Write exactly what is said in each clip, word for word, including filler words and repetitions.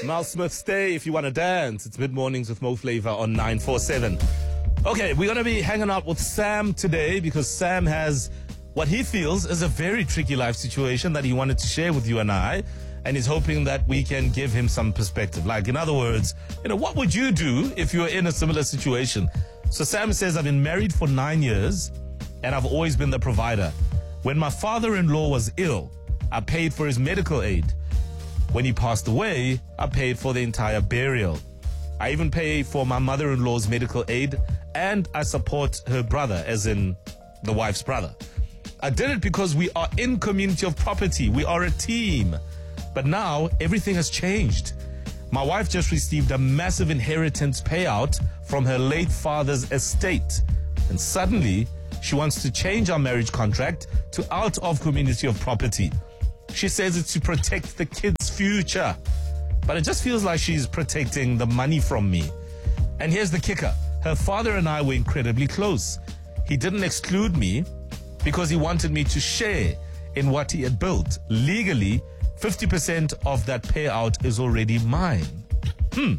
Mal Smith, stay if you want to dance. It's mid-mornings with Mo Flava on nine four seven. Okay, we're going to be hanging out with Sam today because Sam has what he feels is a very tricky life situation that he wanted to share with you and I. And he's hoping that we can give him some perspective. Like, in other words, you know, what would you do if you were in a similar situation? So Sam says, I've been married for nine years and I've always been the provider. When my father-in-law was ill, I paid for his medical aid. When he passed away, I paid for the entire burial. I even pay for my mother-in-law's medical aid and I support her brother, as in the wife's brother. I did it because we are in community of property. We are a team. But now everything has changed. My wife just received a massive inheritance payout from her late father's estate. And suddenly she wants to change our marriage contract to out of community of property. She says it's to protect the kids' future. But it just feels like she's protecting the money from me. And here's the kicker. Her father and I were incredibly close. He didn't exclude me because he wanted me to share in what he had built. Legally, fifty percent of that payout is already mine. Hmm.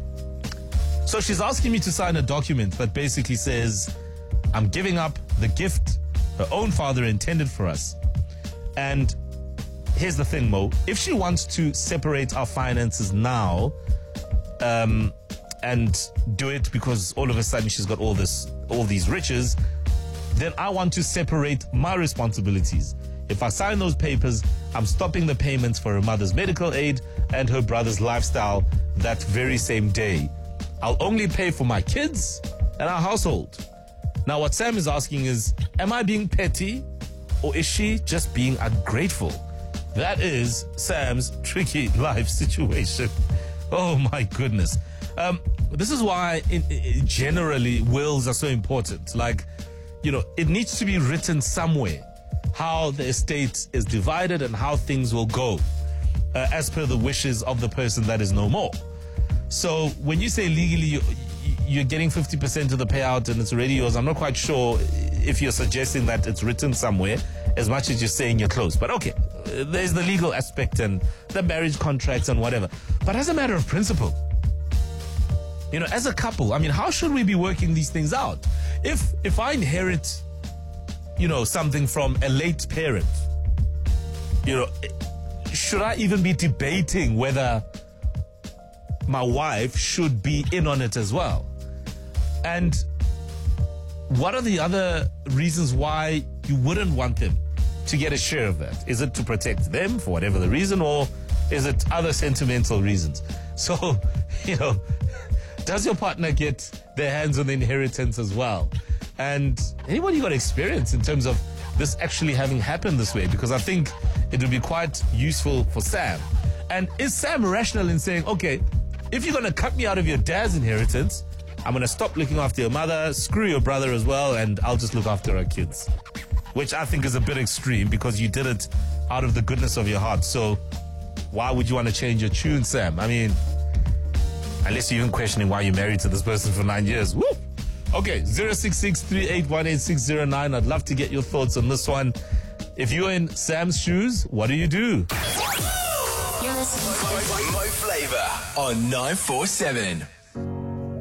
So she's asking me to sign a document that basically says I'm giving up the gift her own father intended for us. And here's the thing, Mo. If she wants to separate our finances now, um, and do it because all of a sudden she's got all this, all these riches, then I want to separate my responsibilities. If I sign those papers, I'm stopping the payments for her mother's medical aid and her brother's lifestyle that very same day. I'll only pay for my kids and our household. Now, what Sam is asking is, am I being petty or is she just being ungrateful? That is Sam's tricky life situation. Oh, my goodness. Um, this is why in, in, generally wills are so important. Like, you know, it needs to be written somewhere how the estate is divided and how things will go uh, as per the wishes of the person that is no more. So when you say legally you, you're getting fifty percent of the payout and it's already yours, I'm not quite sure if you're suggesting that it's written somewhere as much as you're saying you're close. But okay, there's the legal aspect and the marriage contracts and whatever. But as a matter of principle, you know, as a couple, I mean, how should we be working these things out? If if I inherit, you know, something from a late parent, you know, should I even be debating whether my wife should be in on it as well? And what are the other reasons why you wouldn't want them to get a share of that? Is it to protect them for whatever the reason, or is it other sentimental reasons? So, you know, does your partner get their hands on the inheritance as well? And anybody got experience in terms of this actually having happened this way? Because I think it would be quite useful for Sam. And is Sam rational in saying, okay, if you're going to cut me out of your dad's inheritance, I'm going to stop looking after your mother, screw your brother as well, and I'll just look after our kids? Which I think is a bit extreme because you did it out of the goodness of your heart. So why would you want to change your tune, Sam? I mean, unless you're even questioning why you're married to this person for nine years. Woo! Okay, zero six six, three eight one, eight six zero nine. I'd love to get your thoughts on this one. If you're in Sam's shoes, what do you do? You're listening to Mo Flava on nine four seven.